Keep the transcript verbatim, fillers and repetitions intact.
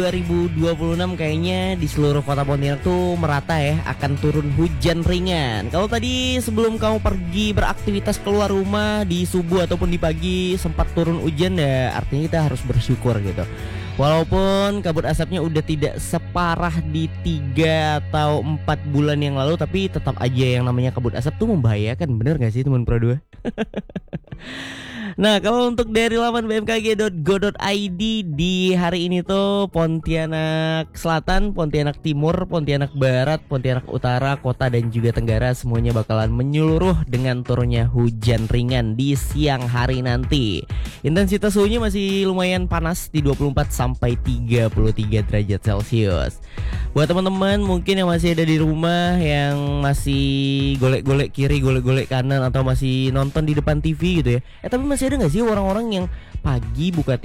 dua ribu dua puluh enam kayaknya di seluruh kota Pontianak tuh merata ya akan turun hujan ringan. Kalau tadi sebelum kamu pergi beraktivitas keluar rumah di subuh ataupun di pagi sempat turun hujan, ya artinya kita harus bersyukur gitu. Walaupun kabut asapnya udah tidak separah di tiga atau empat bulan yang lalu, tapi tetap aja yang namanya kabut asap tuh membahayakan, bener gak sih teman Pro dua? Nah, kalau untuk dari laman b m k g dot go dot i d di hari ini tuh Pontianak Selatan, Pontianak Timur, Pontianak Barat, Pontianak Utara, Kota dan juga Tenggara semuanya bakalan menyeluruh dengan turunnya hujan ringan di siang hari nanti. Intensitas suhunya masih lumayan panas di dua puluh empat sampai tiga puluh tiga derajat Celcius. Buat teman-teman mungkin yang masih ada di rumah, yang masih golek-golek kiri, golek-golek kanan, atau masih nonton di depan T V gitu ya. Eh tapi masih ada gak sih orang-orang yang pagi buka